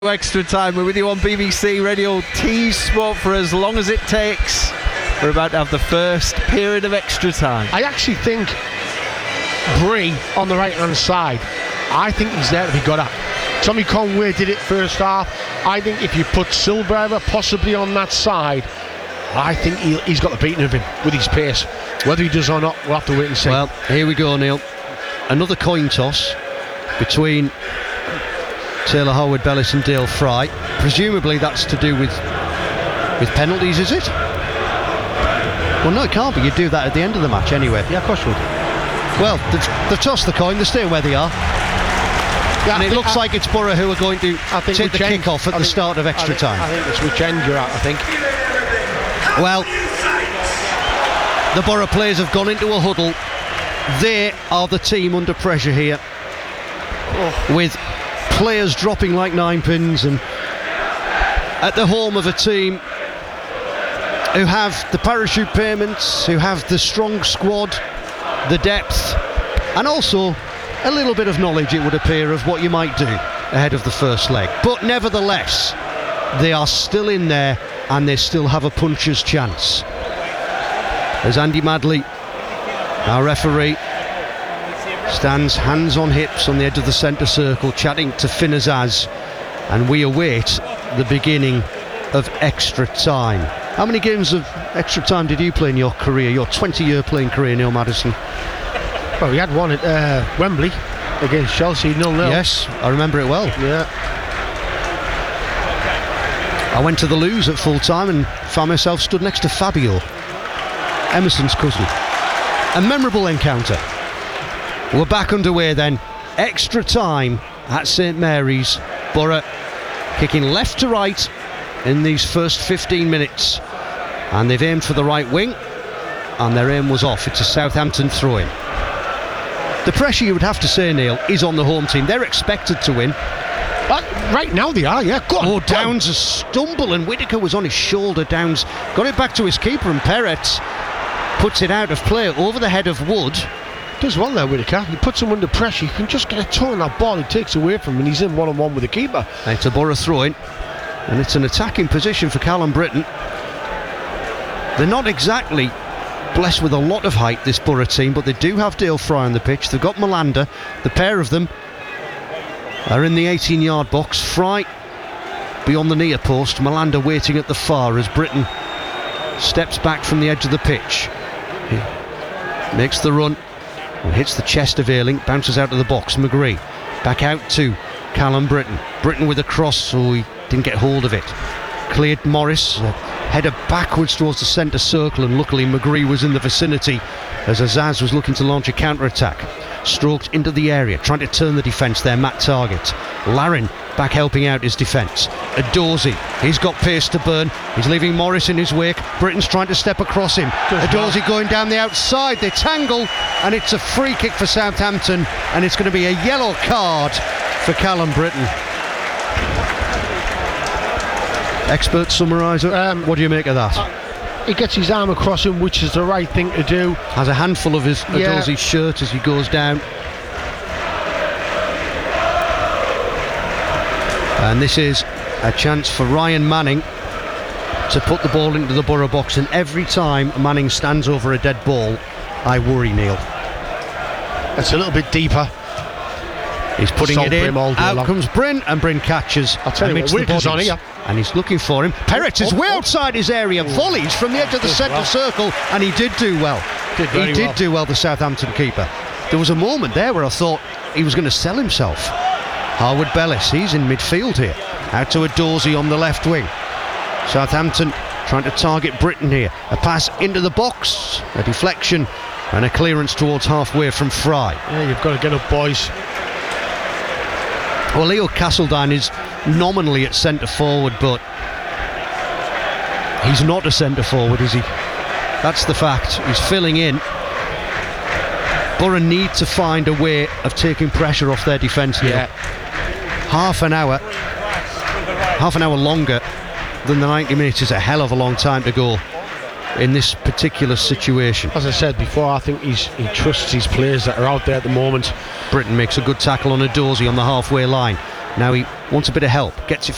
Extra time. We're with you on BBC Radio T Sport for as long as it takes. We're about to have the first period of extra time. I actually think Bree on the right hand side, I think he's there to be got at. Tommy Conway did it first half. I think if you put Silver possibly on that side, I think he's got the beating of him with his pace. Whether he does or not, we'll have to wait and see. Well, here we go, Neil. Another coin toss between Taylor Harwood-Bellis and Dale Fry. Presumably that's to do with penalties, is it? Well, no, it can't be. You'd do that at the end of the match anyway. Yeah, of course you would. Well, they've tossed the coin. They're staying where they are. Yeah, and it looks like it's Borough who are going to take the kick-off at the start of extra time. I think it's which end you're at, I think. Well, the Borough players have gone into a huddle. They are the team under pressure here. With players dropping like nine pins, and at the home of a team who have the parachute payments, who have the strong squad, the depth, and also a little bit of knowledge, it would appear, of what you might do ahead of the first leg. But nevertheless, they are still in there and they still have a puncher's chance. As Andy Madley, our referee, stands hands on hips on the edge of the centre circle chatting to Finn Azaz, and we await the beginning of extra time. How many games of extra time did you play in your career, your 20-year playing career, Neil Maddison? Well, we had one at Wembley against Chelsea, 0-0. Yes, I remember it well. Yeah. I went to the Loos at full time and found myself stood next to Fabio, Emerson's cousin. A memorable encounter. We're back underway then. Extra time at St Mary's. Borough kicking left to right in these first 15 minutes. And they've aimed for the right wing, and their aim was off. It's a Southampton throw-in. The pressure, you would have to say, Neil, is on the home team. They're expected to win. Right now they are, yeah. Go on. Oh, Downs a stumble, and Whittaker was on his shoulder. Downs got it back to his keeper, and Perrett puts it out of play over the head of Wood. Does well there, Whittaker. He puts him under pressure. You can just get a toe on that ball. He takes away from him, and he's in one-on-one with the keeper. And it's a Borough throw-in, and it's an attacking position for Callum Britton. They're not exactly blessed with a lot of height, this Borough team, but they do have Dale Fry on the pitch. They've got Malander. The pair of them are in the 18-yard box. Fry beyond the near post. Malander waiting at the far as Britton steps back from the edge of the pitch. He makes the run and hits the chest of Ayling, bounces out of the box. McGree back out to Callum Britton. Britton with a cross, so he didn't get hold of it. Cleared Morris, header backwards towards the centre circle, and luckily McGree was in the vicinity as Azaz was looking to launch a counter-attack. Stroked into the area, trying to turn the defence there, Matt Targett. Larin back helping out his defence. Adorsey, he's got pace to burn, he's leaving Morris in his wake. Britton's trying to step across him. Adorsey going down the outside, they tangle, and it's a free kick for Southampton, and it's going to be a yellow card for Callum Britton. Expert summariser, what do you make of that? He gets his arm across him, which is the right thing to do. Has a handful of his Adorsey's shirt as he goes down. And this is a chance for Ryan Manning to put the ball into the Borough box, and every time Manning stands over a dead ball, I worry, Neil. It's a little bit deeper. He's putting it in. Out comes Bryn, and Bryn catches. I'll tell you what, Whittaker's on here. And he's looking for him. Perrett is way outside his area. Volleys from the edge of the centre circle, and he did do well. He did do well, the Southampton keeper. There was a moment there where I thought he was going to sell himself. Harwood-Bellis, he's in midfield here. Out to Adorsey on the left wing. Southampton trying to target Britton here. A pass into the box, a deflection, and a clearance towards halfway from Fry. Yeah, you've got to get up, boys. Well, Leo Castledine is nominally at centre forward, but he's not a centre forward, is he? That's the fact. He's filling in. Borough need to find a way of taking pressure off their defence here. Yeah. Half an hour longer than the 90 minutes is a hell of a long time to go in this particular situation. As I said before, I think he trusts his players that are out there at the moment. Britton makes a good tackle on Adorsey on the halfway line. Now he wants a bit of help, gets it